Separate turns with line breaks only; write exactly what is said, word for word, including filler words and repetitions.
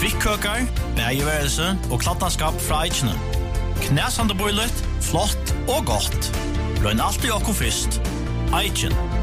Kvikkøkar, bægeværelse og kladnaskap fra Eichene. Knæsande boilet, flott og godt. Løgn alltid okko fyrst. Eichen.